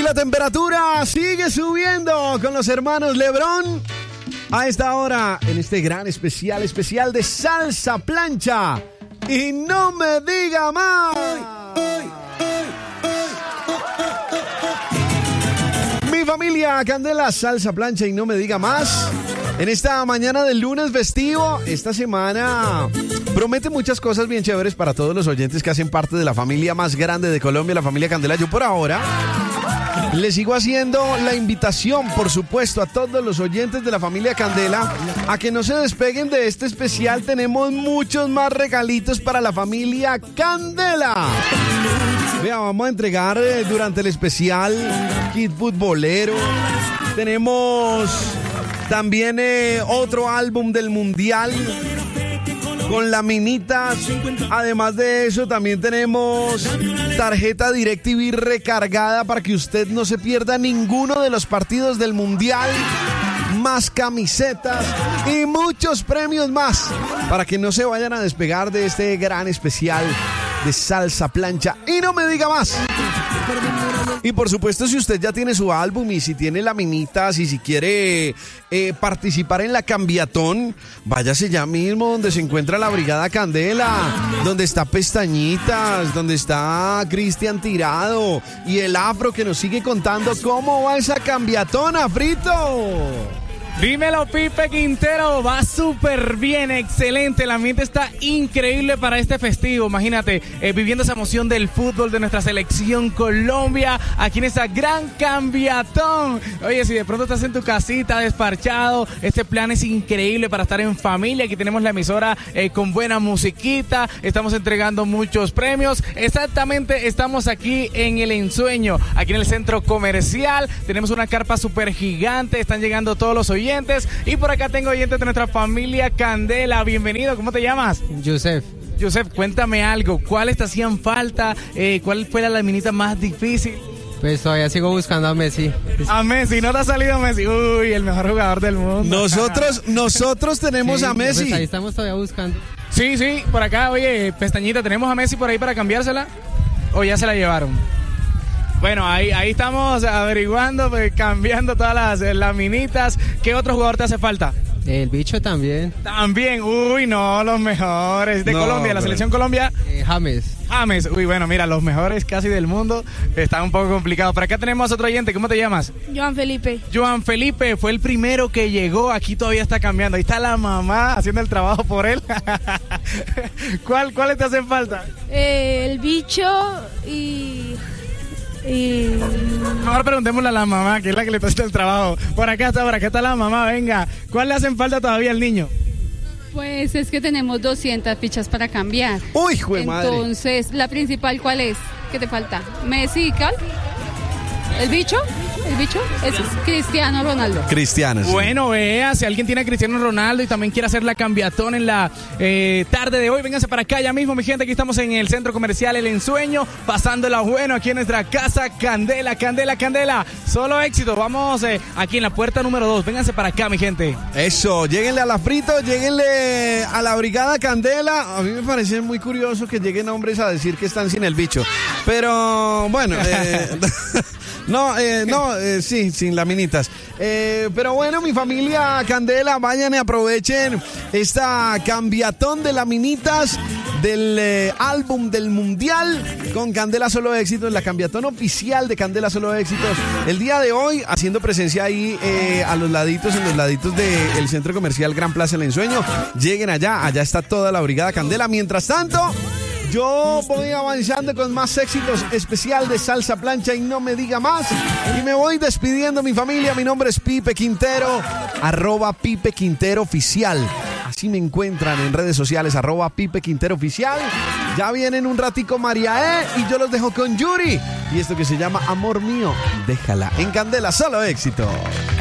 la temperatura sigue subiendo con los hermanos Lebrón. A esta hora, en este gran especial de salsa plancha. Y no me diga más. Mi familia Candela, salsa plancha y no me diga más. En esta mañana del lunes festivo, esta semana promete muchas cosas bien chéveres para todos los oyentes que hacen parte de la familia más grande de Colombia, la familia Candela. Yo por ahora les sigo haciendo la invitación, por supuesto, a todos los oyentes de la familia Candela a que no se despeguen de este especial. Tenemos muchos más regalitos para la familia Candela. Vea, vamos a entregar durante el especial kit futbolero. Tenemos también otro álbum del Mundial con laminitas. Además de eso, también tenemos tarjeta DirecTV recargada para que usted no se pierda ninguno de los partidos del Mundial. Más camisetas y muchos premios más para que no se vayan a despegar de este gran especial de salsa plancha. Y no me diga más. Y por supuesto, si usted ya tiene su álbum y si tiene laminitas y si quiere participar en la cambiatón, váyase ya mismo donde se encuentra la Brigada Candela, donde está Pestañitas, donde está Cristian Tirado y el Afro, que nos sigue contando cómo va esa cambiatón, Afrito. Dímelo, Pipe Quintero, va súper bien, excelente, el ambiente está increíble para este festivo, imagínate, viviendo esa emoción del fútbol de nuestra selección Colombia, aquí en esta gran cambiatón. Oye, si de pronto estás en tu casita desparchado, este plan es increíble para estar en familia. Aquí tenemos la emisora con buena musiquita, estamos entregando muchos premios. Exactamente, estamos aquí en El Ensueño, aquí en el centro comercial, tenemos una carpa súper gigante, están llegando todos los oyentes. Y por acá tengo oyentes de nuestra familia Candela. Bienvenido, ¿cómo te llamas? Yusef, cuéntame algo. ¿Cuáles te hacían falta? ¿Cuál fue la laminita más difícil? pues todavía sigo buscando a Messi. A Messi, ¿no te ha salido Messi? Uy, el mejor jugador del mundo. Nosotros tenemos a Messi. Pues ahí estamos todavía buscando. Sí, por acá, oye, Pestañita, ¿tenemos a Messi por ahí para cambiársela? ¿O ya se la llevaron? Bueno, ahí estamos averiguando, pues, cambiando todas las laminitas. ¿Qué otro jugador te hace falta? El bicho también. También, uy, no, los mejores de Colombia, la selección Colombia. James, uy, bueno, mira, los mejores casi del mundo. Está un poco complicado. Por acá tenemos otro oyente, ¿cómo te llamas? Joan Felipe. Joan Felipe fue el primero que llegó, aquí todavía está cambiando. Ahí está la mamá haciendo el trabajo por él. ¿Cuáles te hacen falta? El bicho y... Ahora preguntémosle a la mamá, que es la que le está haciendo el trabajo. Por acá está la mamá, venga. ¿Cuál le hacen falta todavía al niño? Pues es que tenemos 200 fichas para cambiar. ¡Uy, jue madre! Entonces, la principal, ¿cuál es? ¿Qué te falta? ¿Messi y Cal? ¿El bicho? Es Cristiano Ronaldo. Cristiano, sí. Bueno, vea, si alguien tiene a Cristiano Ronaldo y también quiere hacer la cambiatón en la tarde de hoy, vénganse para acá ya mismo, mi gente. Aquí estamos en el centro comercial El Ensueño, pasándola bueno aquí en nuestra casa Candela. Solo éxito. Vamos aquí en la puerta número 2. Vénganse para acá, mi gente. Eso, lléguenle a la Frito, lléguenle a la Brigada Candela. A mí me parece muy curioso que lleguen hombres a decir que están sin el bicho. Pero, bueno, sí, sin laminitas. Pero bueno, mi familia Candela, vayan y aprovechen esta cambiatón de laminitas del álbum del Mundial con Candela Solo Éxitos, la cambiatón oficial de Candela Solo Éxitos. El día de hoy, haciendo presencia ahí en los laditos del centro comercial Gran Plaza El Ensueño. Lleguen allá está toda la Brigada Candela. Mientras tanto, yo voy avanzando con más éxitos, especial de salsa plancha y no me diga más. Y me voy despidiendo, mi familia. Mi nombre es Pipe Quintero, @Pipe Quintero Oficial. Así me encuentran en redes sociales, @Pipe Quintero Oficial. Ya vienen un ratico María y yo los dejo con Yuri. Y esto que se llama Amor Mío, déjala en Candela Solo Éxito.